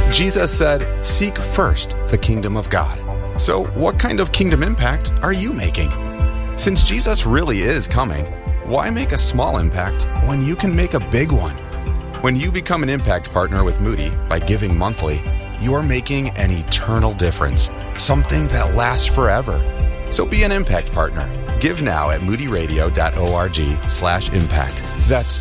Jesus said, "Seek first the kingdom of God." So, what kind of kingdom impact are you making? Since Jesus really is coming, why make a small impact when you can make a big one? When you become an impact partner with Moody by giving monthly, you're making an eternal difference, something that lasts forever. So be an impact partner. Give now at moodyradio.org/impact. That's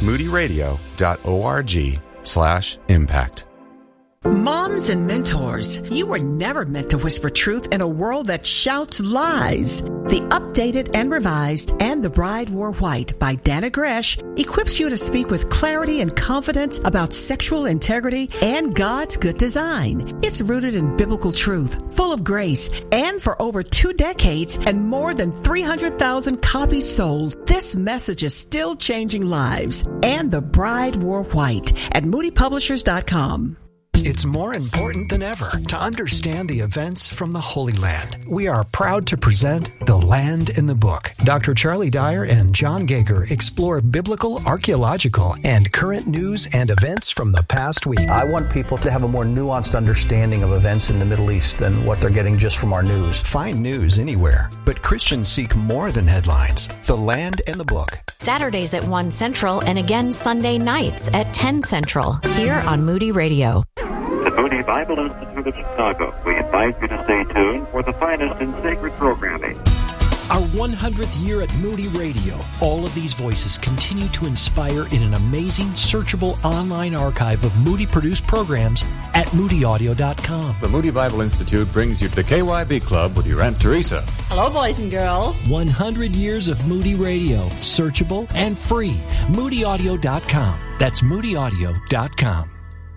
moodyradio.org/impact. Moms and mentors, you were never meant to whisper truth in a world that shouts lies. The Updated and Revised and The Bride Wore White by Dana Gresh equips you to speak with clarity and confidence about sexual integrity and God's good design. It's rooted in biblical truth, full of grace, and for over 2 decades and more than 300,000 copies sold, this message is still changing lives. And The Bride Wore White at moodypublishers.com. It's more important than ever to understand the events from the Holy Land. We are proud to present The Land in the Book. Dr. Charlie Dyer and John Gager explore biblical, archaeological, and current news and events from the past week. I want people to have a more nuanced understanding of events in the Middle East than what they're getting just from our news. Find news anywhere, but Christians seek more than headlines. The Land in the Book. Saturdays at 1 Central and again Sunday nights at 10 Central here on Moody Radio. The Moody Bible Institute of Chicago. We invite you to stay tuned for the finest in sacred programming. Our 100th year at Moody Radio. All of these voices continue to inspire in an amazing, searchable online archive of Moody-produced programs at moodyaudio.com. The Moody Bible Institute brings you to the KYB Club with your Aunt Teresa. Hello, boys and girls. 100 years of Moody Radio. Searchable and free. moodyaudio.com. That's moodyaudio.com.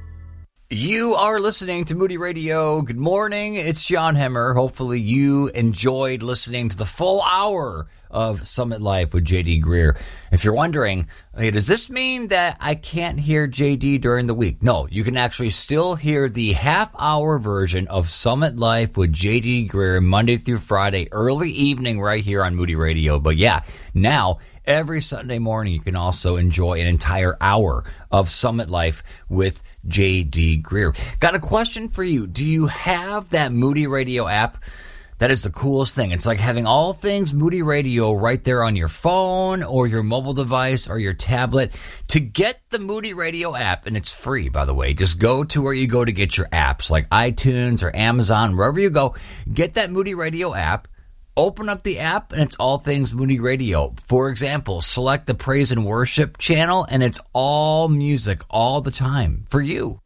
You are listening to Moody Radio. Good morning. It's John Hemmer. Hopefully you enjoyed listening to the full hour of Summit Life with J.D. Greer. If you're wondering, hey, does this mean that I can't hear J.D. during the week? No, you can actually still hear the half-hour version of Summit Life with J.D. Greer Monday through Friday, early evening right here on Moody Radio. But yeah, now every Sunday morning you can also enjoy an entire hour of Summit Life with J.D. Greer. Got a question for you. Do you have that Moody Radio app? That is the coolest thing. It's like having all things Moody Radio right there on your phone or your mobile device or your tablet. To get the Moody Radio app, and it's free, by the way, just go to where you go to get your apps, like iTunes or Amazon, wherever you go. Get that Moody Radio app. Open up the app, and it's all things Moody Radio. For example, select the Praise and Worship channel, and it's all music all the time for you.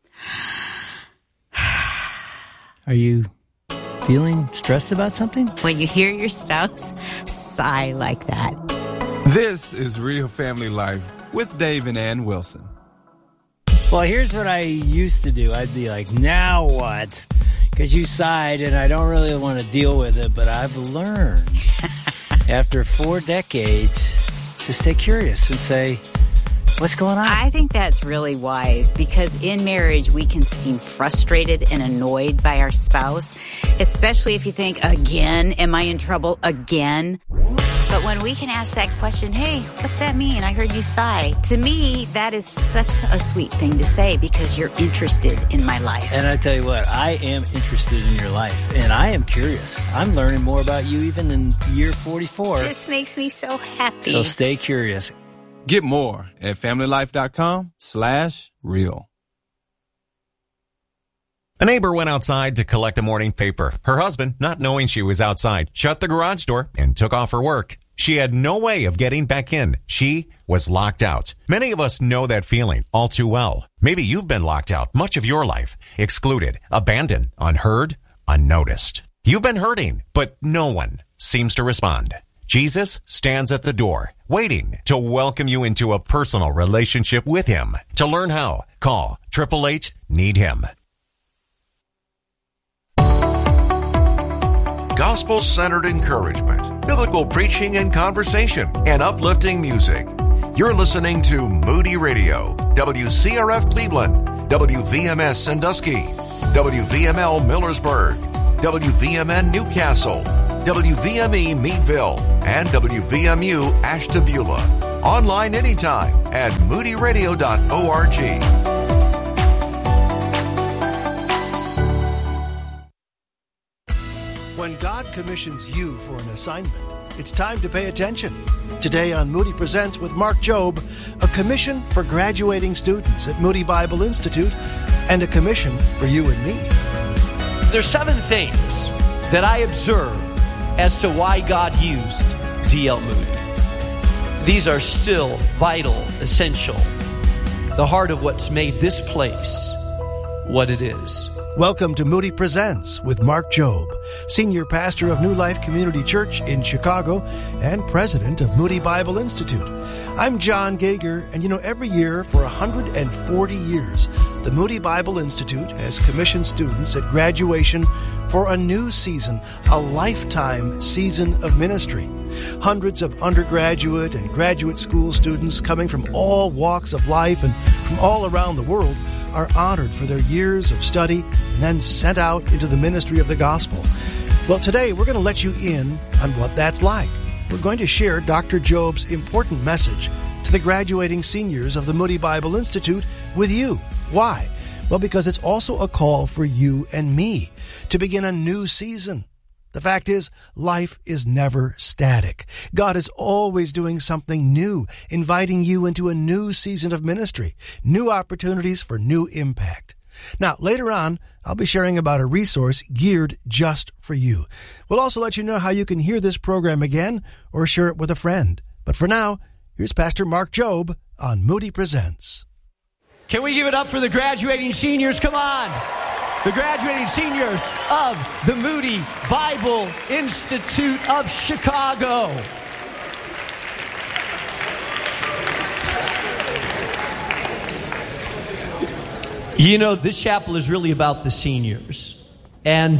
Are you feeling stressed about something? When you hear your spouse sigh like that. This is Real Family Life with Dave and Ann Wilson. Well, here's what I used to do. I'd be like, now what? Because you sighed and I don't really want to deal with it, but I've learned after 4 decades to stay curious and say, what's going on? I think that's really wise because in marriage we can seem frustrated and annoyed by our spouse, especially if you think, again, am I in trouble again? But when we can ask that question, hey, what's that mean? I heard you sigh. To me, that is such a sweet thing to say because you're interested in my life. And I tell you what, I am interested in your life, and I am curious. I'm learning more about you even in year 44. This makes me so happy. So stay curious. Get more at familylife.com/real. A neighbor went outside to collect the morning paper. Her husband, not knowing she was outside, shut the garage door and took off her work. She had no way of getting back in. She was locked out. Many of us know that feeling all too well. Maybe you've been locked out much of your life, excluded, abandoned, unheard, unnoticed. You've been hurting, but no one seems to respond. Jesus stands at the door, waiting to welcome you into a personal relationship with Him. To learn how, call 888-NEED-HIM. Gospel-centered encouragement, biblical preaching and conversation, and uplifting music. You're listening to Moody Radio, WCRF Cleveland, WVMS Sandusky, WVML Millersburg, WVMN Newcastle, WVME Meadville, and WVMU Ashtabula. Online anytime at moodyradio.org. When God commissions you for an assignment, it's time to pay attention. Today on Moody Presents with Mark Jobe, a commission for graduating students at Moody Bible Institute and a commission for you and me. There's 7 things that I observe as to why God used D.L. Moody. These are still vital, essential, the heart of what's made this place what it is. Welcome to Moody Presents with Mark Jobe, Senior Pastor of New Life Community Church in Chicago and President of Moody Bible Institute. I'm John Gager, and every year for 140 years, the Moody Bible Institute has commissioned students at graduation for a new season, a lifetime season of ministry. Hundreds of undergraduate and graduate school students coming from all walks of life and from all around the world are honored for their years of study and then sent out into the ministry of the gospel. Well, today we're going to let you in on what that's like. We're going to share Dr. Jobe's important message to the graduating seniors of the Moody Bible Institute with you. Why? Well, because it's also a call for you and me to begin a new season. The fact is, life is never static. God is always doing something new, inviting you into a new season of ministry, new opportunities for new impact. Now, later on, I'll be sharing about a resource geared just for you. We'll also let you know how you can hear this program again or share it with a friend. But for now, here's Pastor Mark Jobe on Moody Presents. Can we give it up for the graduating seniors? Come on. The graduating seniors of the Moody Bible Institute of Chicago. This chapel is really about the seniors. And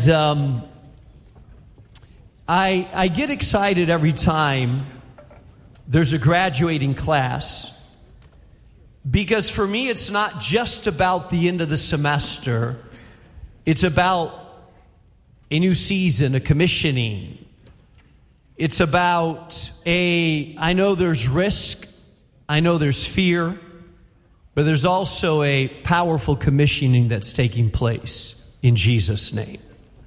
I get excited every time there's a graduating class. Because for me, it's not just about the end of the semester. It's about a new season, a commissioning. It's about I know there's risk, I know there's fear, but there's also a powerful commissioning that's taking place in Jesus' name.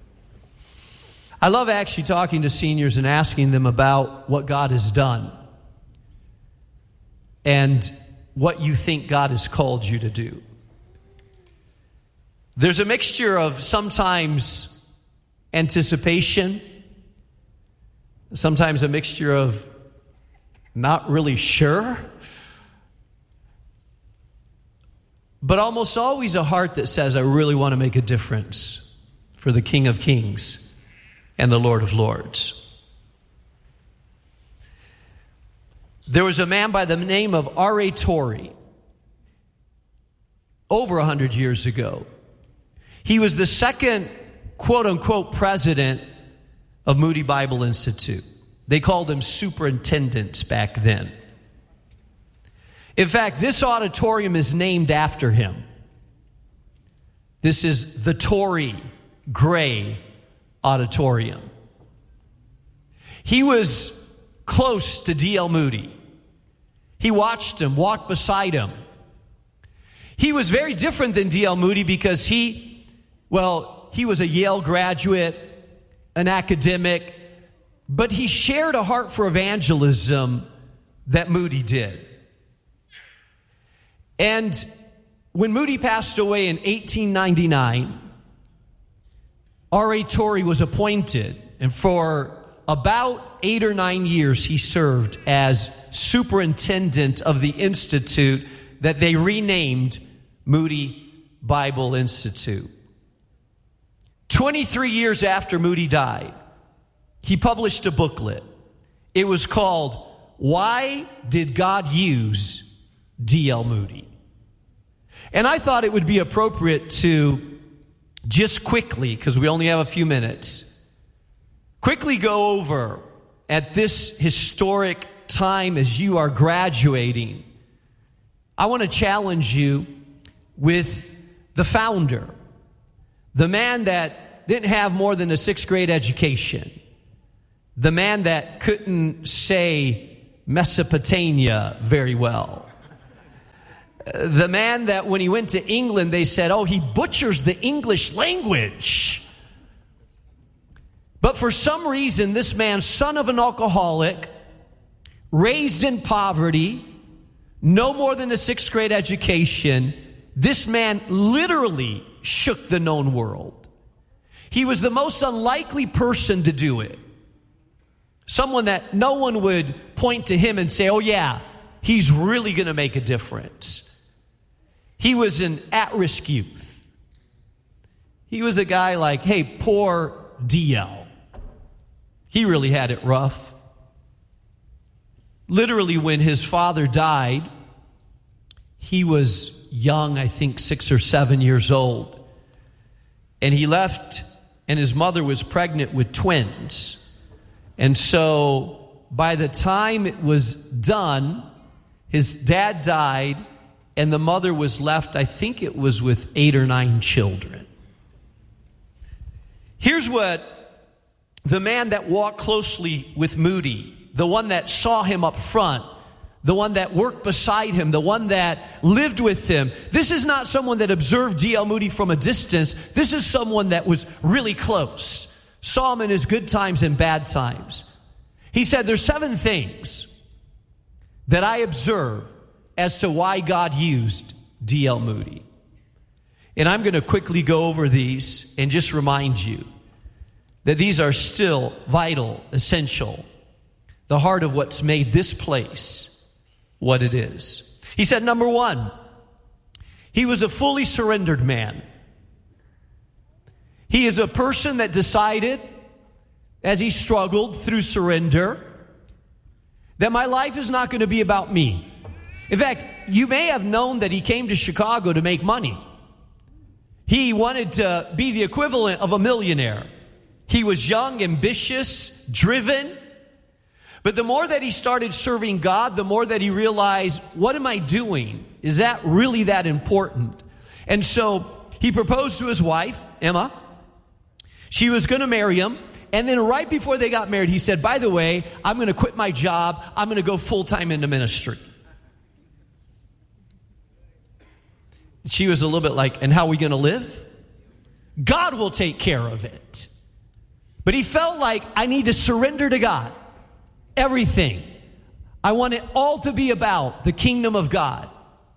I love actually talking to seniors and asking them about what God has done and what you think God has called you to do. There's a mixture of sometimes anticipation, sometimes a mixture of not really sure, but almost always a heart that says, I really want to make a difference for the King of Kings and the Lord of Lords. There was a man by the name of R.A. Torrey over 100 years ago. He was the second, quote-unquote, president of Moody Bible Institute. They called him superintendents back then. In fact, this auditorium is named after him. This is the Torrey Gray Auditorium. He was close to D.L. Moody. He watched him, walked beside him. He was very different than D.L. Moody because he was a Yale graduate, an academic, but he shared a heart for evangelism that Moody did. And when Moody passed away in 1899, R.A. Torrey was appointed, and for about 8 or 9 years he served as superintendent of the institute that they renamed Moody Bible Institute. 23 years after Moody died, he published a booklet. It was called, Why Did God Use D.L. Moody? And I thought it would be appropriate to just quickly, because we only have a few minutes, quickly go over at this historic time as you are graduating. I want to challenge you with the founder, the man that didn't have more than a 6th grade education, the man that couldn't say Mesopotamia very well, the man that when he went to England, they said, oh, he butchers the English language. But for some reason, this man, son of an alcoholic, raised in poverty, no more than a 6th grade education, this man literally shook the known world. He was the most unlikely person to do it. Someone that no one would point to him and say, oh yeah, he's really going to make a difference. He was an at-risk youth. He was a guy like, hey, poor DL. He really had it rough. Literally, when his father died, he was young, I think 6 or 7 years old. And he left, and his mother was pregnant with twins. And so by the time it was done, his dad died, and the mother was left, I think it was with 8 or 9 children. Here's what the man that walked closely with Moody, the one that saw him up front, the one that worked beside him, the one that lived with him. This is not someone that observed D.L. Moody from a distance. This is someone that was really close. Saw him in his good times and bad times. He said, there's 7 things that I observe as to why God used D.L. Moody. And I'm going to quickly go over these and just remind you that these are still vital, essential, the heart of what's made this place what it is. He said, number 1, he was a fully surrendered man. He is a person that decided, as he struggled through surrender, that my life is not going to be about me. In fact, you may have known that he came to Chicago to make money. He wanted to be the equivalent of a millionaire. He was young, ambitious, driven. But the more that he started serving God, the more that he realized, what am I doing? Is that really that important? And so he proposed to his wife, Emma. She was going to marry him. And then right before they got married, he said, by the way, I'm going to quit my job. I'm going to go full-time into ministry. She was a little bit like, and how are we going to live? God will take care of it. But he felt like, I need to surrender to God. Everything. I want it all to be about the kingdom of God.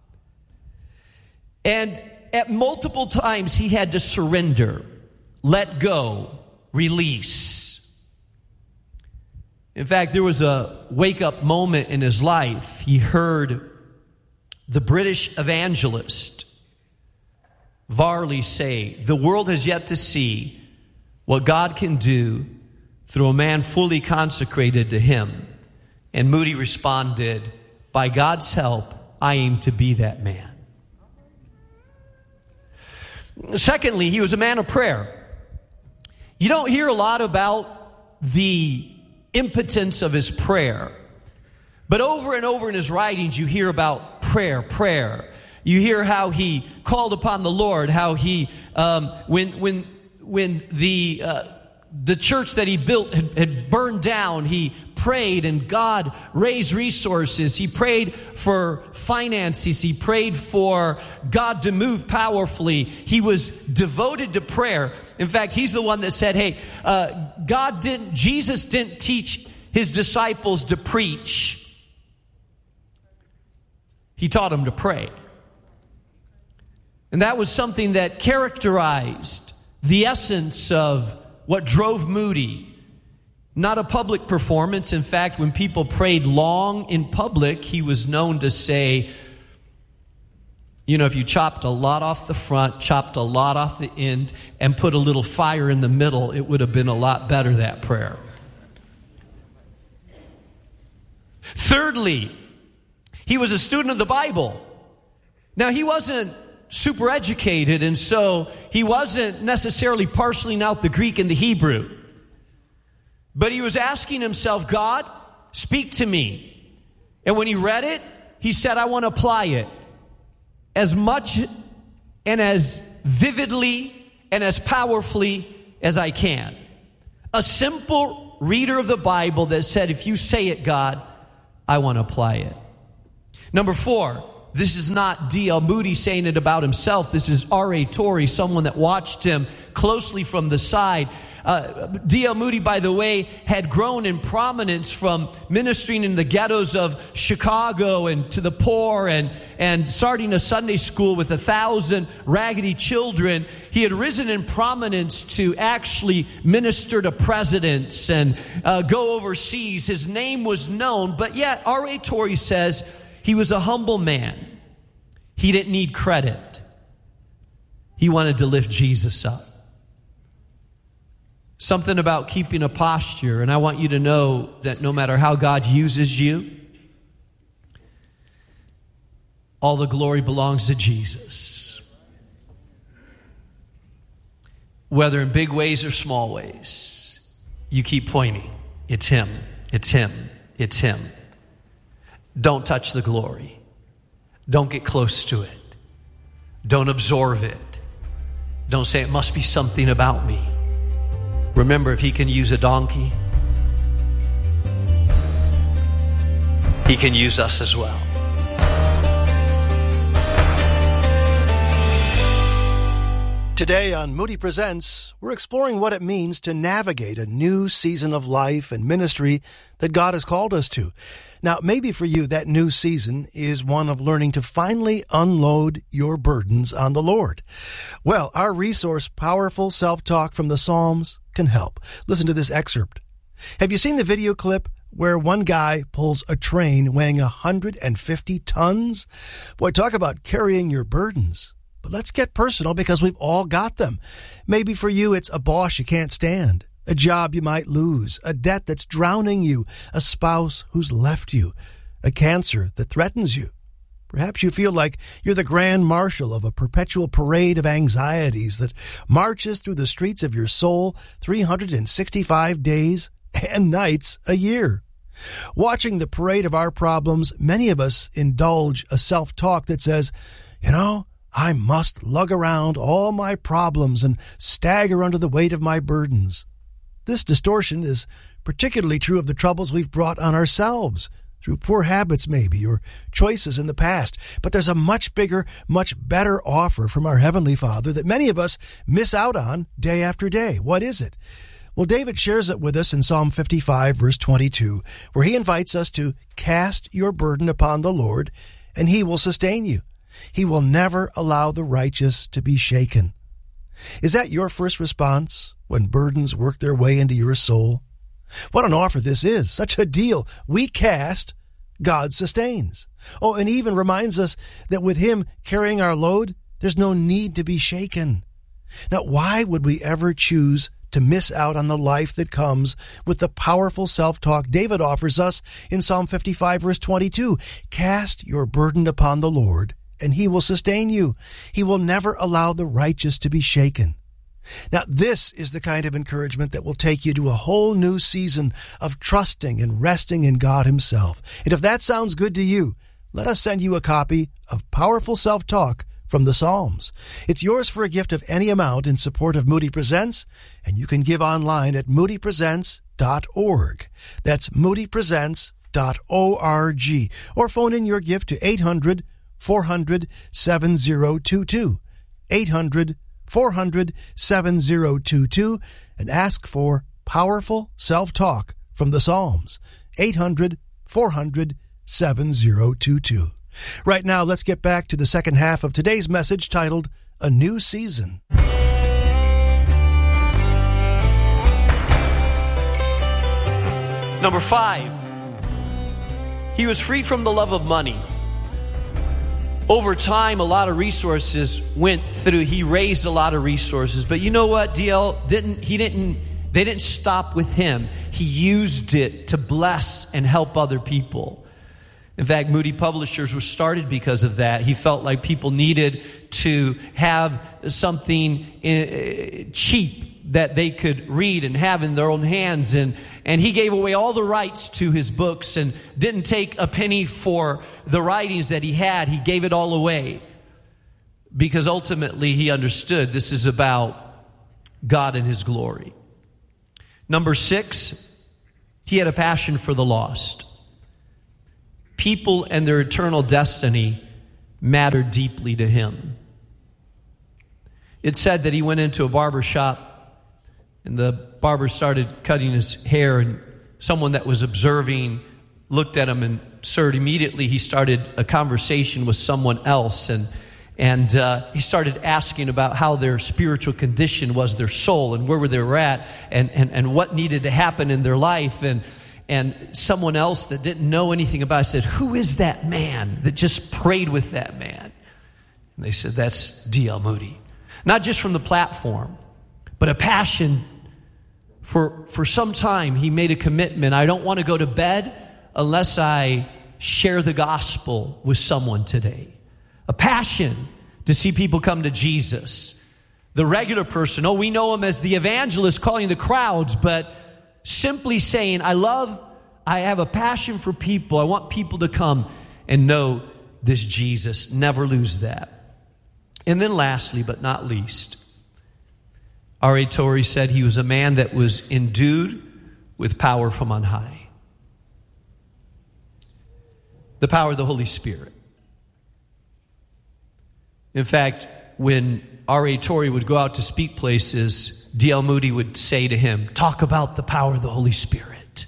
And at multiple times he had to surrender, let go, release. In fact, there was a wake-up moment in his life. He heard the British evangelist Varley say, the world has yet to see what God can do through a man fully consecrated to him. And Moody responded, by God's help, I aim to be that man. Secondly, he was a man of prayer. You don't hear a lot about the impotence of his prayer. But over and over in his writings, you hear about prayer. You hear how he called upon the Lord, how he, when the church that he built had burned down, he prayed and God raised resources. He prayed for finances. He prayed for God to move powerfully. He was devoted to prayer. In fact, he's the one that said, hey, Jesus didn't teach his disciples to preach. He taught them to pray. And that was something that characterized the essence of what drove Moody. Not a public performance. In fact, when people prayed long in public, he was known to say, you know, if you chopped a lot off the front, chopped a lot off the end, and put a little fire in the middle, it would have been a lot better, that prayer. Thirdly, he was a student of the Bible. Now, he wasn't super educated, and so he wasn't necessarily parceling out the Greek and the Hebrew. But he was asking himself, God, speak to me. And when he read it, he said, I want to apply it as much and as vividly and as powerfully as I can. A simple reader of the Bible that said, if you say it, God, I want to apply it. Number 4, this is not D.L. Moody saying it about himself. This is R.A. Torrey, someone that watched him closely from the side. D.L. Moody, by the way, had grown in prominence from ministering in the ghettos of Chicago and to the poor and starting a Sunday school with 1,000 raggedy children. He had risen in prominence to actually minister to presidents and go overseas. His name was known, but yet R.A. Torrey says he was a humble man. He didn't need credit. He wanted to lift Jesus up. Something about keeping a posture, and I want you to know that no matter how God uses you, all the glory belongs to Jesus. Whether in big ways or small ways, you keep pointing. It's Him. It's Him. It's Him. Don't touch the glory. Don't get close to it. Don't absorb it. Don't say it must be something about me. Remember, if He can use a donkey, He can use us as well. Today on Moody Presents, we're exploring what it means to navigate a new season of life and ministry that God has called us to. Now, maybe for you, that new season is one of learning to finally unload your burdens on the Lord. Well, our resource, Powerful Self-Talk from the Psalms, can help. Listen to this excerpt. Have you seen the video clip where one guy pulls a train weighing 150 tons? Boy, talk about carrying your burdens. But let's get personal because we've all got them. Maybe for you, it's a boss you can't stand, a job you might lose, a debt that's drowning you, a spouse who's left you, a cancer that threatens you. Perhaps you feel like you're the grand marshal of a perpetual parade of anxieties that marches through the streets of your soul 365 days and nights a year. Watching the parade of our problems, many of us indulge a self-talk that says, I must lug around all my problems and stagger under the weight of my burdens. This distortion is particularly true of the troubles we've brought on ourselves, through poor habits maybe, or choices in the past. But there's a much bigger, much better offer from our Heavenly Father that many of us miss out on day after day. What is it? Well, David shares it with us in Psalm 55, verse 22, where he invites us to cast your burden upon the Lord, and He will sustain you. He will never allow the righteous to be shaken. Is that your first response when burdens work their way into your soul? What an offer this is. Such a deal. We cast, God sustains. Oh, and He even reminds us that with Him carrying our load, there's no need to be shaken. Now, why would we ever choose to miss out on the life that comes with the powerful self-talk David offers us in Psalm 55, verse 22? Cast your burden upon the Lord, and He will sustain you. He will never allow the righteous to be shaken. Now, this is the kind of encouragement that will take you to a whole new season of trusting and resting in God Himself. And if that sounds good to you, let us send you a copy of Powerful Self-Talk from the Psalms. It's yours for a gift of any amount in support of Moody Presents, and you can give online at moodypresents.org. That's moodypresents.org. Or phone in your gift to 800-400-7022. 800-400-7022 and ask for Powerful Self-Talk from the Psalms. 800-400-7022. Right now, let's get back to the second half of today's message titled, A New Season. Number 5, he was free from the love of money. Over time, a lot of resources went through. He raised a lot of resources. But you know what? DL they didn't stop with him. He used it to bless and help other people. In fact, Moody Publishers was started because of that. He felt like people needed to have something cheap that they could read and have in their own hands. And he gave away all the rights to his books and didn't take a penny for the writings that he had. He gave it all away because ultimately he understood this is about God and His glory. Number 6, he had a passion for the lost. People and their eternal destiny mattered deeply to him. It said that he went into a barber shop And the barber started cutting his hair, and someone that was observing looked at him, and sir, immediately he started a conversation with someone else, and he started asking about how their spiritual condition was, their soul, and where they were at, and what needed to happen in their life. And someone else that didn't know anything about it said, "Who is that man that just prayed with that man?" And they said, "That's D.L. Moody." Not just from the platform, but a passion for some time. He made a commitment. I don't want to go to bed unless I share the gospel with someone today. A passion to see people come to Jesus. The regular person, we know him as the evangelist calling the crowds, but simply saying, I have a passion for people. I want people to come and know this Jesus. Never lose that. And then lastly, but not least, R.A. Torrey said he was a man that was endued with power from on high. The power of the Holy Spirit. In fact, when R.A. Torrey would go out to speak places, D.L. Moody would say to him, "Talk about the power of the Holy Spirit.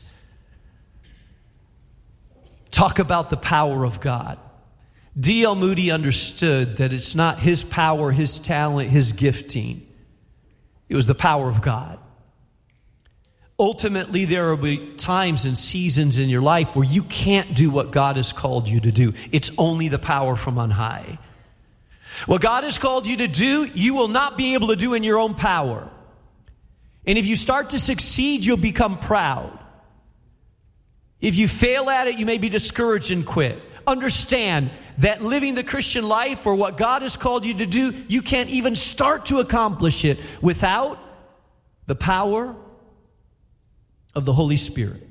Talk about the power of God." D.L. Moody understood that it's not his power, his talent, his gifting. It was the power of God. Ultimately, there will be times and seasons in your life where you can't do what God has called you to do. It's only the power from on high. What God has called you to do, you will not be able to do in your own power. And if you start to succeed, you'll become proud. If you fail at it, you may be discouraged and quit. Understand that living the Christian life, or what God has called you to do, you can't even start to accomplish it without the power of the Holy Spirit.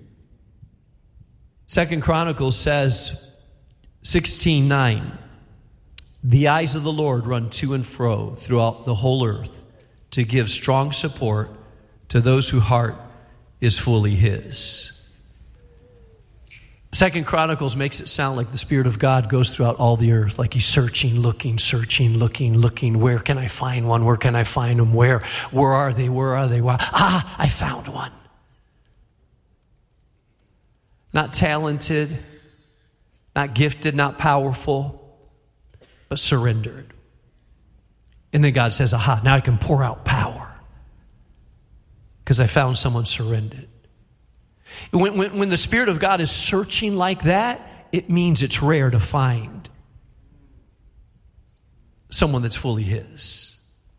2 Chronicles says, 16:9, "The eyes of the Lord run to and fro throughout the whole earth to give strong support to those whose heart is fully His." 2 Chronicles makes it sound like the Spirit of God goes throughout all the earth, like He's searching, looking. Where can I find one? Where can I find them? Where are they? Where are they? I found one. Not talented, not gifted, not powerful, but surrendered. And then God says, now I can pour out power because I found someone surrendered. When the Spirit of God is searching like that, it means it's rare to find someone that's fully His.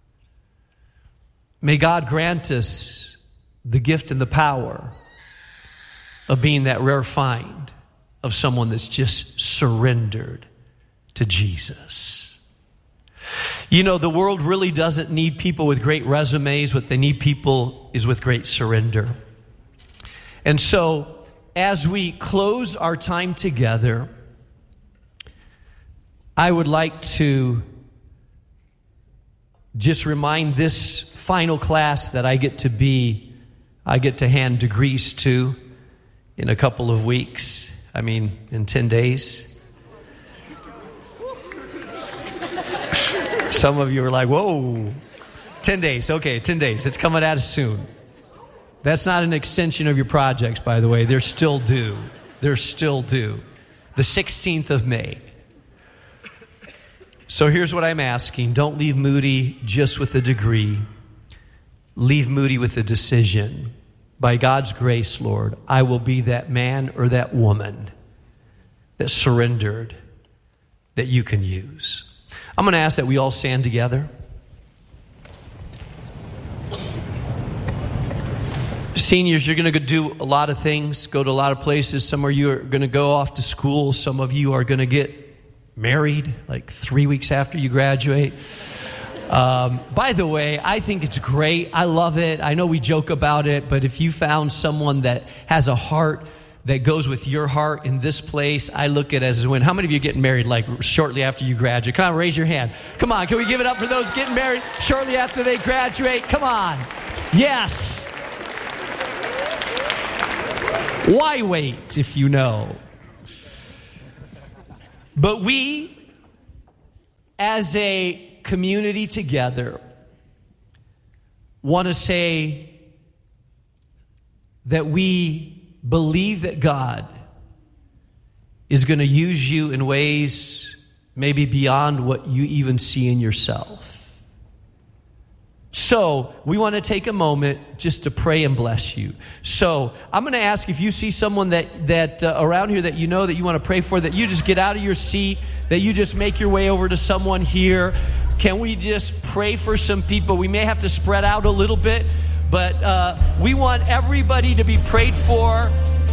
May God grant us the gift and the power of being that rare find of someone that's just surrendered to Jesus. You know, the world really doesn't need people with great resumes. What they need people is with great surrender. And so, as we close our time together, I would like to just remind this final class that I get to hand degrees to in a couple of weeks. In 10 days. Some of you are like, whoa, 10 days. Okay, 10 days. It's coming at us soon. That's not an extension of your projects, by the way. They're still due. The 16th of May. So here's what I'm asking. Don't leave Moody just with a degree. Leave Moody with a decision. By God's grace, Lord, I will be that man or that woman that surrendered, that you can use. I'm going to ask that we all stand together. Seniors, you're going to do a lot of things, go to a lot of places. Some of you are going to go off to school. Some of you are going to get married like 3 weeks after you graduate. By the way, I think it's great. I love it. I know we joke about it, but if you found someone that has a heart that goes with your heart in this place, I look at it as a win. How many of you are getting married like shortly after you graduate? Come on, raise your hand. Come on, can we give it up for those getting married shortly after they graduate? Come on. Yes. Why wait if you know? But we, as a community together, want to say that we believe that God is going to use you in ways maybe beyond what you even see in yourself. So we want to take a moment just to pray and bless you. So I'm going to ask if you see someone that around here that you know that you want to pray for, that you just get out of your seat, that you just make your way over to someone here. Can we just pray for some people? We may have to spread out a little bit, but we want everybody to be prayed for.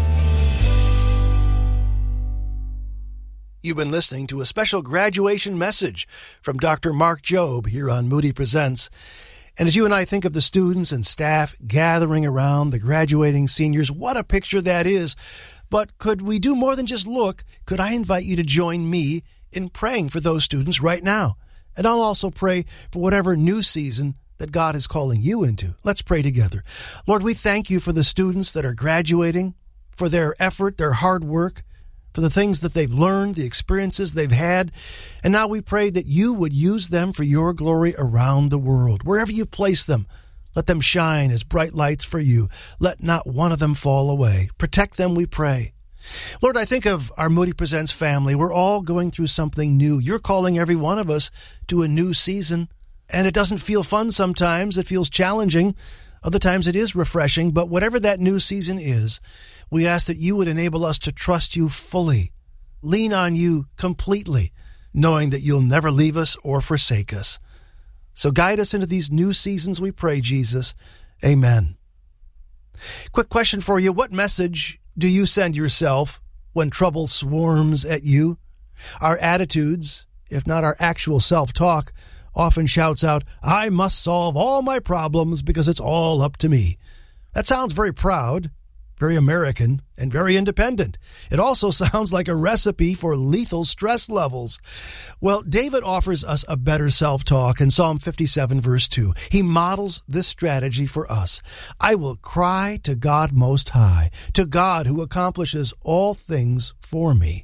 You've been listening to a special graduation message from Dr. Mark Jobe here on Moody Presents. And as you and I think of the students and staff gathering around the graduating seniors, what a picture that is. But could we do more than just look? Could I invite you to join me in praying for those students right now? And I'll also pray for whatever new season that God is calling you into. Let's pray together. Lord, we thank you for the students that are graduating, for their effort, their hard work, for the things that they've learned, the experiences they've had. And now we pray that you would use them for your glory around the world. Wherever you place them, let them shine as bright lights for you. Let not one of them fall away. Protect them, we pray. Lord, I think of our Moody Presents family. We're all going through something new. You're calling every one of us to a new season. And it doesn't feel fun sometimes. It feels challenging. Other times it is refreshing. But whatever that new season is, we ask that you would enable us to trust you fully, lean on you completely, knowing that you'll never leave us or forsake us. So guide us into these new seasons, we pray, Jesus. Amen. Quick question for you. What message do you send yourself when trouble swarms at you? Our attitudes, if not our actual self-talk, often shouts out, I must solve all my problems because it's all up to me. That sounds very proud, very American, and very independent. It also sounds like a recipe for lethal stress levels. Well, David offers us a better self-talk in Psalm 57, verse 2. He models this strategy for us. I will cry to God Most High, to God who accomplishes all things for me.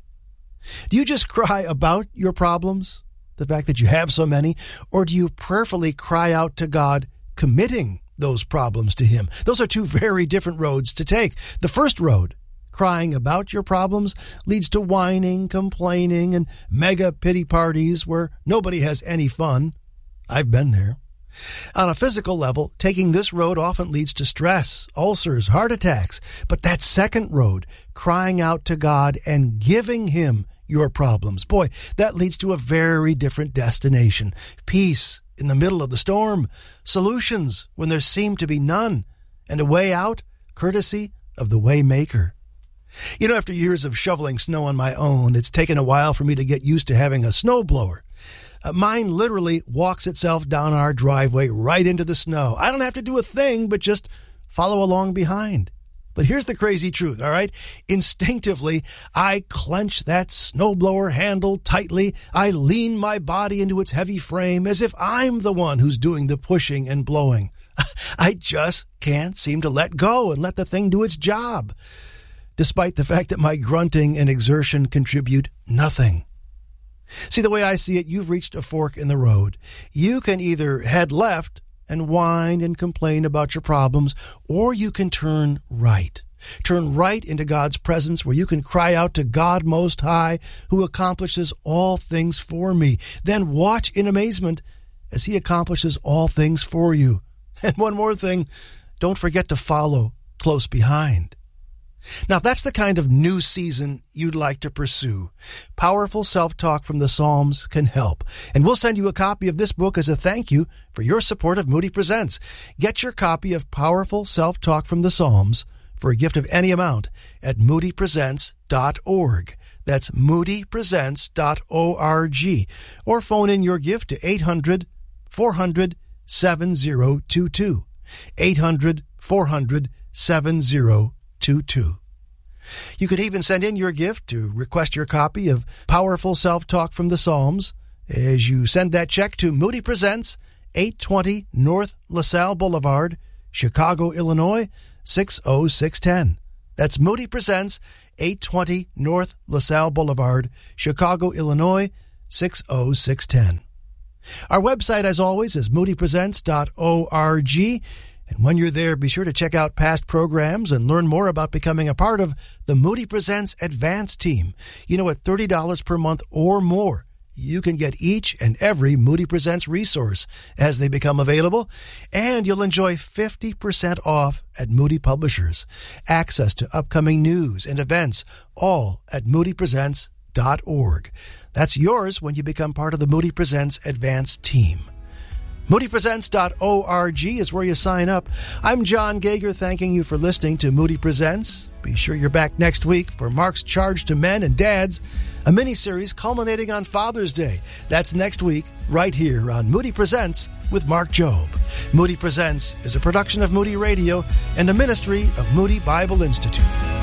Do you just cry about your problems, the fact that you have so many, or do you prayerfully cry out to God, committing those problems to him? Those are two very different roads to take. The first road, crying about your problems, leads to whining, complaining, and mega pity parties where nobody has any fun. I've been there. On a physical level, taking this road often leads to stress, ulcers, heart attacks. But that second road, crying out to God and giving him your problems, boy, that leads to a very different destination. Peace in the middle of the storm, solutions when there seem to be none, and a way out, courtesy of the way maker. You know, after years of shoveling snow on my own, it's taken a while for me to get used to having a snowblower. Mine literally walks itself down our driveway right into the snow. I don't have to do a thing, but just follow along behind. But here's the crazy truth, all right? Instinctively, I clench that snowblower handle tightly. I lean my body into its heavy frame as if I'm the one who's doing the pushing and blowing. I just can't seem to let go and let the thing do its job, despite the fact that my grunting and exertion contribute nothing. See, the way I see it, you've reached a fork in the road. You can either head left and whine and complain about your problems, or you can turn right. Turn right into God's presence where you can cry out to God Most High who accomplishes all things for me. Then watch in amazement as he accomplishes all things for you. And one more thing, don't forget to follow close behind. Now, if that's the kind of new season you'd like to pursue, Powerful Self-Talk from the Psalms can help. And we'll send you a copy of this book as a thank you for your support of Moody Presents. Get your copy of Powerful Self-Talk from the Psalms for a gift of any amount at moodypresents.org. That's moodypresents.org. Or phone in your gift to 800-400-7022. 800-400-7022. You can even send in your gift to request your copy of Powerful Self-Talk from the Psalms as you send that check to Moody Presents, 820 North LaSalle Boulevard, Chicago, Illinois, 60610. That's Moody Presents, 820 North LaSalle Boulevard, Chicago, Illinois, 60610. Our website, as always, is moodypresents.org. And when you're there, be sure to check out past programs and learn more about becoming a part of the Moody Presents Advance team. You know, at $30 per month or more, you can get each and every Moody Presents resource as they become available, and you'll enjoy 50% off at Moody Publishers. Access to upcoming news and events, all at moodypresents.org. That's yours when you become part of the Moody Presents Advance team. MoodyPresents.org is where you sign up. I'm John Gager, thanking you for listening to Moody Presents. Be sure you're back next week for Mark's Charge to Men and Dads, a mini-series culminating on Father's Day. That's next week, right here on Moody Presents with Mark Jobe. Moody Presents is a production of Moody Radio and a ministry of Moody Bible Institute.